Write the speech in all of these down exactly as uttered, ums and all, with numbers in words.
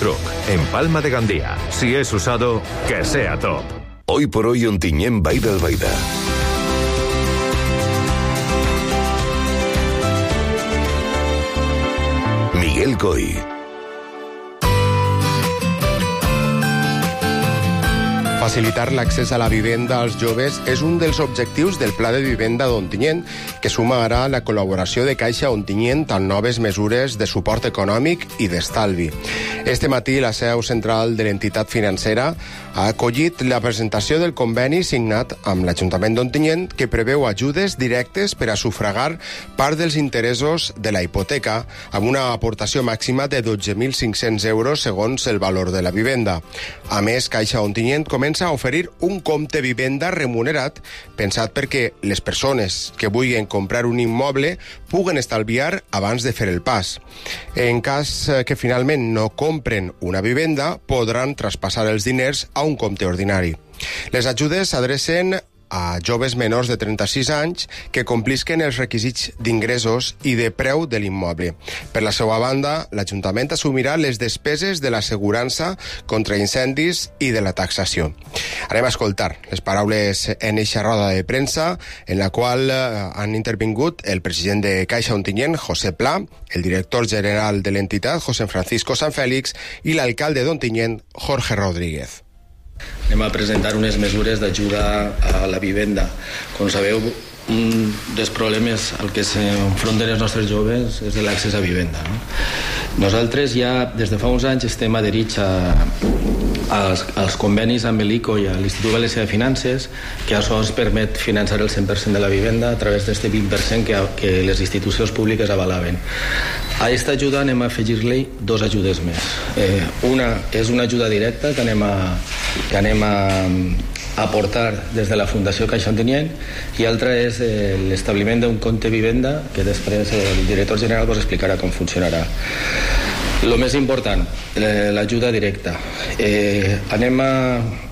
Truck, en Palma de Gandia. Si es usado, que sea top. Hoy por hoy, Ontinyent, Vall d'Albaida. Miguel Coy. Facilitar l'accés a la vivenda als joves és un dels objectius del Pla de Vivenda d'Ontinyent, que suma ara la col·laboració de Caixa Ontinyent amb noves mesures de suport econòmic i d'estalvi. Este matí, la seu central de l'entitat financera ha acollit la presentació del conveni signat amb l'Ajuntament d'Ontinyent, que preveu ajudes directes per a sufragar part dels interessos de la hipoteca, amb una aportació màxima de dotze mil cinc-cents euros segons el valor de la vivenda. A més, Caixa Ontinyent comença a oferir un compte vivenda remunerat pensat perquè les persones que vulguin comprar un immoble puguen estalviar abans de fer el pas. En cas que finalment no compren una vivenda, podran traspassar els diners a un compte ordinari. Les ajudes s'adrecen a joves menors de trenta-sis anys que complisquen els requisits d'ingressos i de preu de l'immoble. Per la seva banda, l'Ajuntament assumirà les despeses de l'assegurança contra incendis i de la taxació. Anem a escoltar les paraules en eixa roda de premsa, en la qual han intervingut el president de Caixa Ontinyent, José Pla, el director general de l'entitat, José Francisco Sanfélix, i l'alcalde d'Ontinyent, Jorge Rodríguez. Anem a presentar unes mesures d'ajuda a la vivenda. Com sabeu, un dels problemes al que s'enfronten els nostres joves és de l'accés a vivenda. No? Nosaltres ja des de fa uns anys estem adherits a, als, als convenis amb l'I C O i a l'Institut Valencià de Finances, que això ens permet finançar el cent per cent de la vivenda a través d'aquest vint per cent que, que les institucions públiques avalaven. A aquesta ajuda anem a afegir-li dos ajudes més. Eh, una és una ajuda directa que anem a, que anem a aportar des de la Fundació Caixa Ontinyent, i altra és eh, l'establiment d'un compte vivenda que després el director general vos explicarà com funcionarà. El més important, l'ajuda directa. Eh, anem a,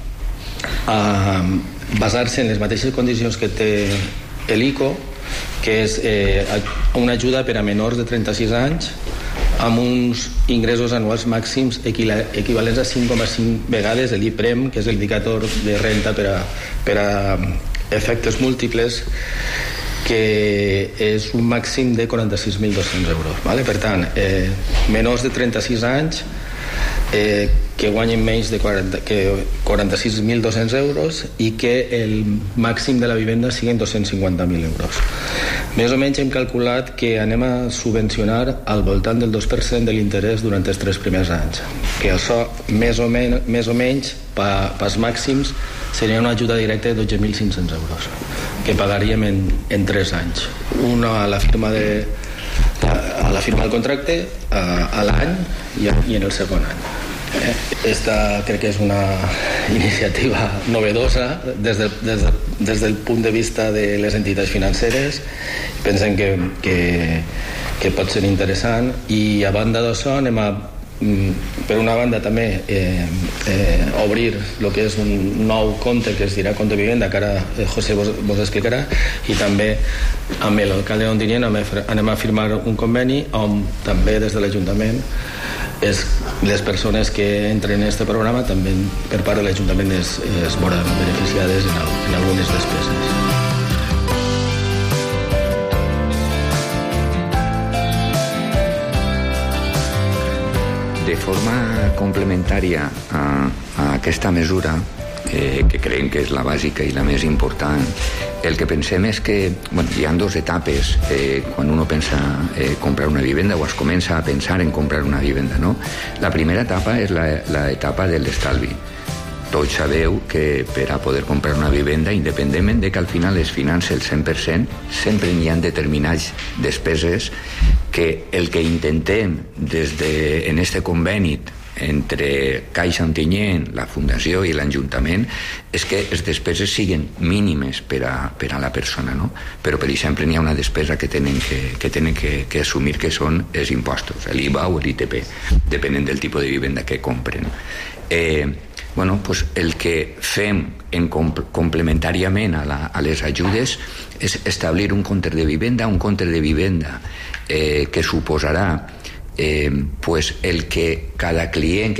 a basar-se en les mateixes condicions que té l'I C O, que és eh, una ajuda per a menors de trenta-sis anys amb uns ingressos anuals màxims equivalents a cinc coma cinc vegades l'IPREM, que és l'indicador de renta per a, per a efectes múltiples, que és un màxim de quaranta-sis mil dos-cents euros. Vale? Per tant, eh, menors de trenta-sis anys eh, que guanyen menys de quaranta-sis mil dos-cents euros i que el màxim de la vivenda siguin dos-cents cinquanta mil euros. Més o menys hem calculat que anem a subvencionar al voltant del dos per cent de l'interès durant els tres primers anys, que això més o, men més o menys pa, pas màxims seria una ajuda directa de dotze mil cinc-cents euros que pagaríem en, en tres anys, una a la firma de a la firma del contracte, a, a l'any i, i en el segon any. Esta crec que és una iniciativa novedosa des, de, des, de, des del punt de vista de les entitats financeres. Pensem que, que, que pot ser interessant, i a banda d'això anem a, per una banda també eh, eh, obrir el que és un nou compte que es dirà compte vivenda, que ara José vos, vos explicarà, i també amb l'alcalde d'Ontinyent anem a firmar un conveni on també des de l'Ajuntament és, les persones que entren en aquest programa també per part de l'Ajuntament es, es veuran beneficiades en, en algunes despeses. De forma complementària a, a aquesta mesura, eh, que creiem que és la bàsica i la més important, el que pensem és que bueno, hi ha dues etapes eh, quan uno pensa eh, comprar una vivenda o es comença a pensar en comprar una vivenda, no? La primera etapa és l'etapa de l'estalvi. Tots sabeu que per a poder comprar una vivenda, independentment de que al final es financi el cent per cent, sempre hi ha determinats despeses que el que intentem des de, en este conveni entre Caixa Ontinyent, la Fundació i l'Ajuntament és que les despeses siguin mínimes per a, per a la persona, no? Però, per exemple, n'hi ha una despesa que tenen que, que, tenen que, que assumir, que són els impostos, l'I V A o l'I T P, depenent del tipus de vivenda que compren. Eh, bueno, pues el que fem en comp complementàriament a, la, a les ajudes és establir un compte de vivenda, un compte de vivenda eh, que suposarà eh, pues el que cada client